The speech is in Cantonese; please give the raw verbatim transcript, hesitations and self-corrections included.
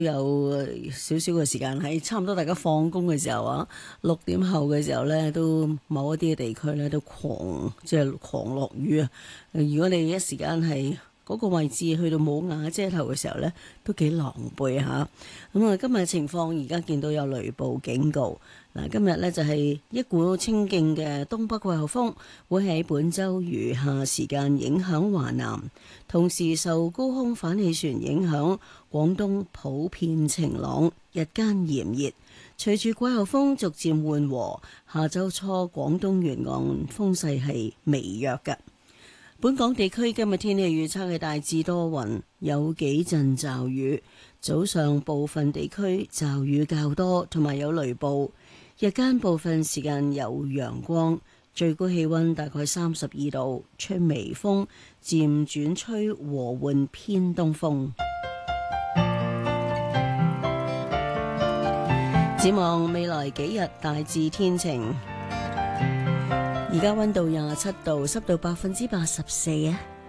有少少嘅時間喺差唔多大家放工嘅時候啊，六點後嘅時候呢，都某一啲嘅地區呢都狂即係狂落雨啊！如果你一時間係嗰個位置去到冇瓦遮頭嘅時候呢，都幾狼狽嚇。咁啊，今日情況而家見到有雷暴警告。嗱，今日呢就係一股清勁嘅東北季候風會喺本週餘下時間影響華南，同時受高空反氣旋影響，廣東普遍晴朗，日間炎熱。隨住季候風逐漸緩和，下週初廣東沿岸風勢係微弱嘅。本港地區今日天氣預測係大致多雲，有幾陣驟雨，早上部分地區驟雨較多，同埋有雷暴。日間部分時間有陽光，最高氣溫大概三十二度，吹微風，漸轉吹和緩偏東風。展望未來幾日大致天晴，而家溫度廿七度，濕度百分之八十四啊。